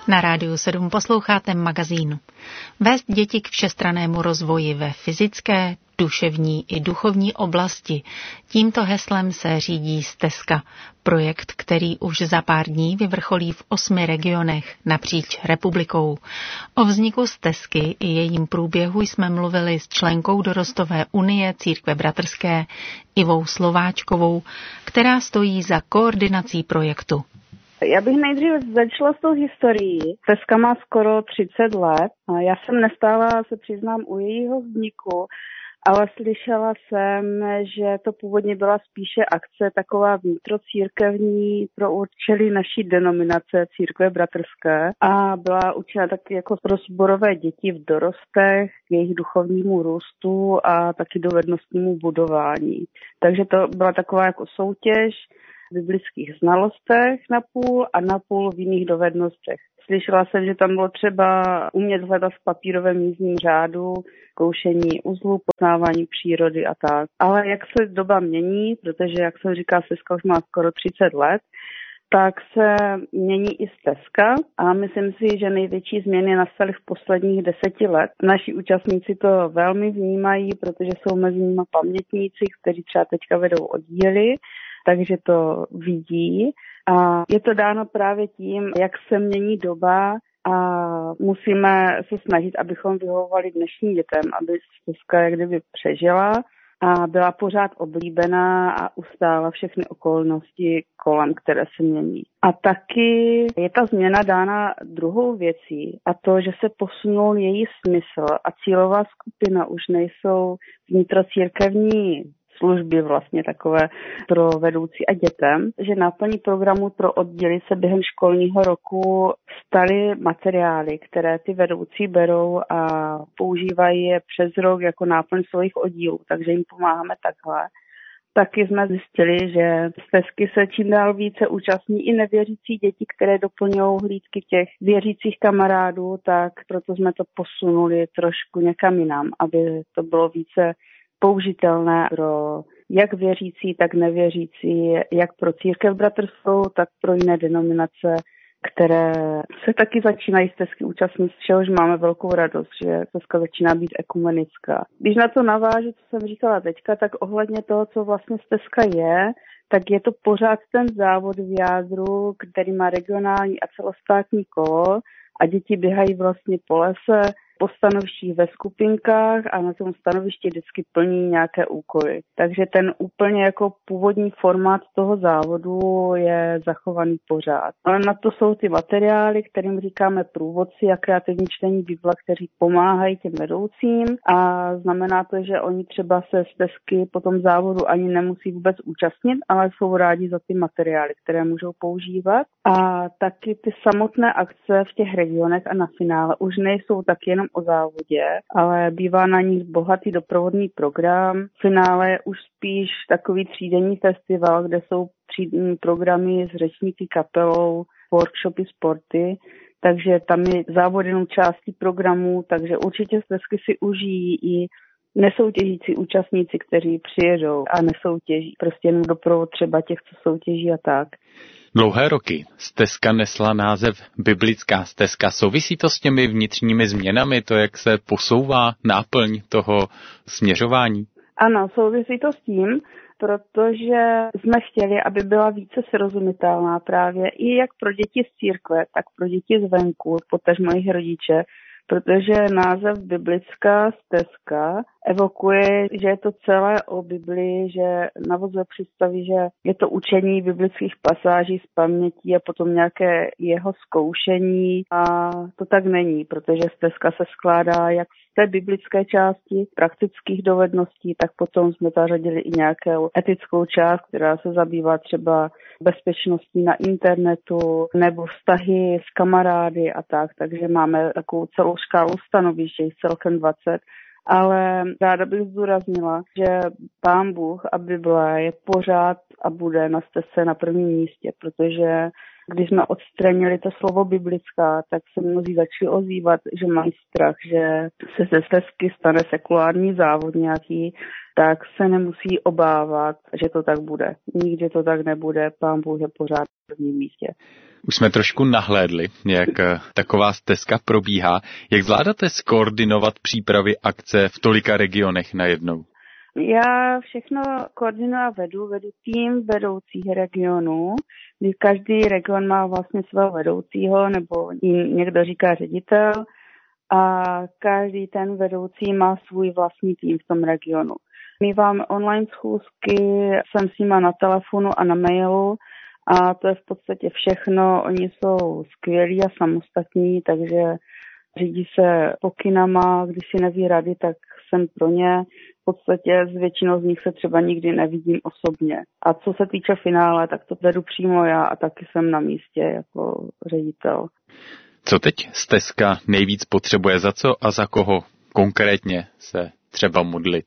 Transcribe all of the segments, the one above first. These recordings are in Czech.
Na Rádiu 7 posloucháte magazín. Vést děti k všestrannému rozvoji ve fyzické, duševní i duchovní oblasti. Tímto heslem se řídí Stezka, projekt, který už za pár dní vyvrcholí v 8 regionech napříč republikou. O vzniku Stezky i jejím průběhu jsme mluvili s členkou Dorostové unie Církve bratrské Ivou Slováčkovou, která stojí za koordinací projektu. Já bych nejdřív začala s tou historií. Stezka má skoro 30 let. Já jsem nestála, se přiznám, u jejího vzniku, ale slyšela jsem, že to původně byla spíše akce taková vnitrocírkevní pro účely naší denominace Církve bratrské a byla určena taky jako pro sborové děti v dorostech, k jejich duchovnímu růstu a taky dovednostnímu budování. Takže to byla taková jako soutěž v biblických znalostech napůl a napůl v jiných dovednostech. Slyšela jsem, že tam bylo třeba umět hledat v papírovém jízdním řádu, koušení uzlu, poznávání přírody a tak. Ale jak se doba mění, protože, jak jsem říkala, Stezka už má skoro 30 let, tak se mění i Stezka a myslím si, že největší změny nastaly v posledních 10 let. Naši účastníci to velmi vnímají, protože jsou mezi nimi pamětníci, kteří třeba teďka vedou oddíly, takže to vidí. A je to dáno právě tím, jak se mění doba a musíme se snažit, abychom vyhovovali dnešním dětem, aby Stezka jak kdyby přežila a byla pořád oblíbená a ustála všechny okolnosti kolem, které se mění. A taky je ta změna dána druhou věcí a to, že se posunul její smysl a cílová skupina už nejsou vnitrocírkevní služby vlastně takové pro vedoucí a dětem, že náplní programu pro oddíly se během školního roku staly materiály, které ty vedoucí berou a používají je přes rok jako náplň svých oddílů, takže jim pomáháme takhle. Taky jsme zjistili, že Stezky se čím dál více účastní i nevěřící děti, které doplňují hlídky těch věřících kamarádů, tak proto jsme to posunuli trošku někam jinam, aby to bylo více použitelné pro jak věřící, tak nevěřící, jak pro církev bratrskou, tak pro jiné denominace, které se taky začínají Stezky účastnit, z čehož máme velkou radost, že Stezka začíná být ekumenická. Když na to navážu, co jsem říkala teďka, tak ohledně toho, co vlastně Stezka je, tak je to pořád ten závod v jádru, který má regionální a celostátní kolo a děti běhají vlastně po lese, po stanovištích ve skupinkách a na tom stanovišti vždycky plní nějaké úkoly. Takže ten úplně jako původní formát toho závodu je zachovaný pořád. Ale na to jsou ty materiály, kterým říkáme průvodci a kreativní čtení Bible, kteří pomáhají těm vedoucím a znamená to, že oni třeba se Stezky po tom závodu ani nemusí vůbec účastnit, ale jsou rádi za ty materiály, které můžou používat. A taky ty samotné akce v těch regionech a na finále už nejsou tak jenom o závodě, ale bývá na nich bohatý doprovodný program. V finále je už spíš takový třídenní festival, kde jsou třídenní programy s řečníky, kapelou, workshopy, sporty, takže tam je závod jenom částí programu, takže určitě Stezky si užijí i nesoutěžící účastníci, kteří přijedou a nesoutěží. Prostě jenom doprovod třeba těch, co soutěží a tak. Dlouhé roky Stezka nesla název Biblická stezka. Souvisí to s těmi vnitřními změnami, to, jak se posouvá náplň toho směřování? Ano, souvisí to s tím, protože jsme chtěli, aby byla více srozumitelná právě i jak pro děti z církve, tak pro děti zvenku, potažmo jejich rodiče, protože název Biblická stezka evokuje, že je to celé o Biblii, že navozuje představy, že je to učení biblických pasáží z paměti a potom nějaké jeho zkoušení a to tak není, protože stezka se skládá jak z té biblické části, praktických dovedností, tak potom jsme zařadili i nějakou etickou část, která se zabývá třeba bezpečností na internetu nebo vztahy s kamarády a tak, takže máme takovou celou škálu stanovišť, celkem 20. Ale ráda bych zdůraznila, že Pán Bůh a Bible je pořád a bude na stezce na prvním místě, protože Když jsme odstranili to slovo biblická, tak se mnozí začali ozývat, že mají strach, že se ze stezky stane sekulární závod nějaký, tak se nemusí obávat, že to tak bude. Nikdy to tak nebude, Pán Bůh je pořád v prvním místě. Už jsme trošku nahlédli, jak taková stezka probíhá. Jak zvládáte skoordinovat přípravy akce v tolika regionech najednou? Já všechno koordinuji a vedu tým vedoucích regionů, kdy každý region má vlastně svého vedoucího, nebo někdo říká ředitel, a každý ten vedoucí má svůj vlastní tým v tom regionu. Míváme online schůzky, jsem s nima na telefonu a na mailu a to je v podstatě všechno. Oni jsou skvělí a samostatní, takže řídí se pokynama, když si neví rady, tak jsem pro ně. V podstatě s většinou z nich se třeba nikdy nevidím osobně. A co se týče finále, tak to vedu přímo já a taky jsem na místě jako ředitel. Co teď stezka nejvíc potřebuje, za co a za koho konkrétně se třeba modlit?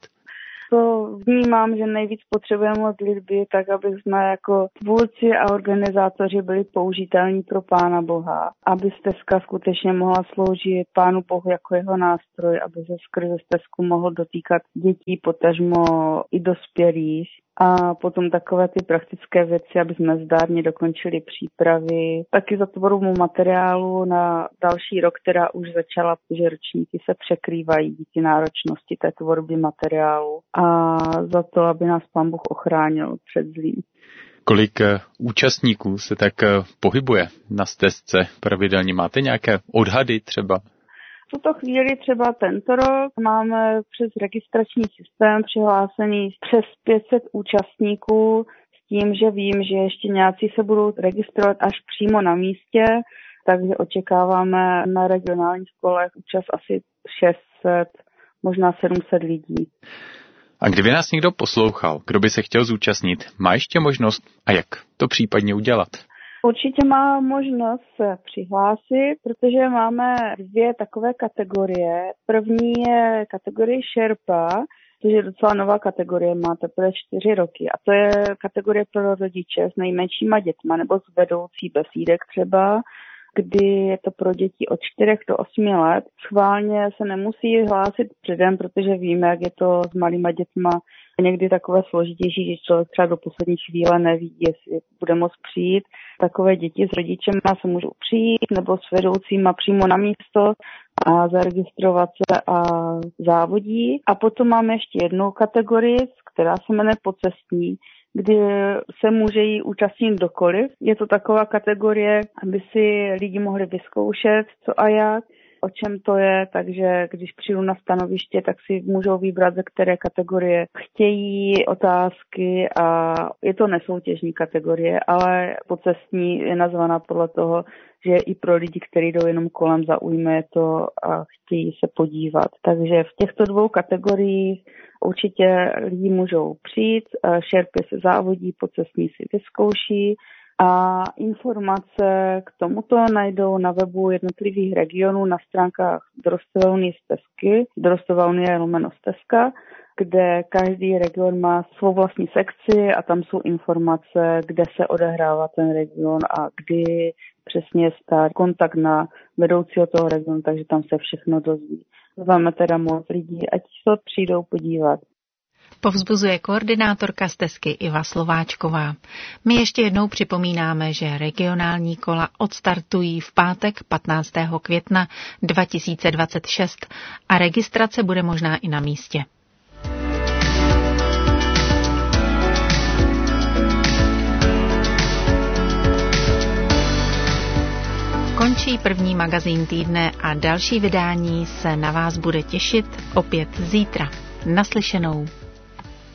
To vnímám, že nejvíc potřebujeme modlitby, tak aby jsme jako tvůrci a organizátoři byli použitelní pro Pána Boha, aby stezka skutečně mohla sloužit Pánu Bohu jako jeho nástroj, aby se skrze stezku mohl dotýkat dětí, potažmo i dospělých. A potom takové ty praktické věci, aby jsme zdárně dokončili přípravy. Taky za tvorbu materiálu na další rok, která už začala, protože ročníky se překrývají díky náročnosti té tvorby materiálu. A za to, aby nás Pán Bůh ochránil před zlým. Kolik účastníků se tak pohybuje na stezce pravidelně? Máte nějaké odhady třeba? V tuto chvíli třeba tento rok máme přes registrační systém přihlásený přes 500 účastníků s tím, že vím, že ještě nějací se budou registrovat až přímo na místě, takže očekáváme na regionálních školách účast asi 600, možná 700 lidí. A kdyby nás někdo poslouchal, kdo by se chtěl zúčastnit, má ještě možnost a jak to případně udělat? Určitě má možnost se přihlásit, protože máme 2 takové kategorie. První je kategorie Sherpa, což je docela nová kategorie, má teprve 4 roky. A to je kategorie pro rodiče s nejmenšíma dětma nebo s vedoucí besídek třeba, kdy je to pro děti od 4 do 8 let. Schválně se nemusí hlásit předem, protože víme, jak je to s malýma dětma někdy takové složitější, že člověk třeba do poslední chvíle neví, jestli bude moct přijít. Takové děti s rodičema se můžou přijít nebo s vedoucíma přímo na místo a zaregistrovat se a závodí. A potom máme ještě jednu kategorii, která se jmenuje pocestní, kdy se může jí účastnit kdokoliv. Je to taková kategorie, aby si lidi mohli vyzkoušet, co a jak, o čem to je, takže když přijdu na stanoviště, tak si můžou vybrat, ze které kategorie chtějí otázky a je to nesoutěžní kategorie, ale pocestní je nazvaná podle toho, že i pro lidi, kteří jdou jenom kolem, zaujme to a chtějí se podívat. Takže v těchto 2 kategoriích určitě lidi můžou přijít, šerpy se závodí, pocestní si vyzkouší a informace k tomuto najdou na webu jednotlivých regionů na stránkách Droztové unie stezky, Droztová unie /stezka, kde každý region má svou vlastní sekci a tam jsou informace, kde se odehrává ten region a kdy přesně stát kontakt na vedoucího toho regionu, takže tam se všechno dozví. Zváme teda moc lidí, ať se přijdou podívat. Povzbuzuje koordinátorka stezky Iva Slováčková. My ještě jednou připomínáme, že regionální kola odstartují v pátek 15. května 2026 a registrace bude možná i na místě. Končí první magazín týdne a další vydání se na vás bude těšit opět zítra. Naslyšenou.